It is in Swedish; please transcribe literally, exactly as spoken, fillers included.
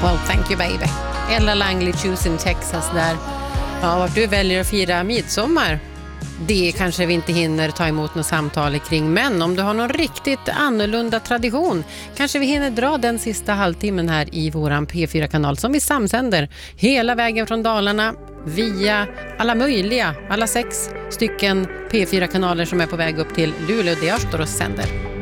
Well, thank you baby. Ella Langley, Choosing Texas där. Ja, vart du väljer att fira midsommar, det kanske vi inte hinner ta emot något samtal kring. Men om du har någon riktigt annorlunda tradition, kanske vi hinner dra den sista halvtimmen här i våran P fyra-kanal som vi samsänder hela vägen från Dalarna via alla möjliga, alla sex stycken P fyra-kanaler som är på väg upp till Luleå där jag står och sänder.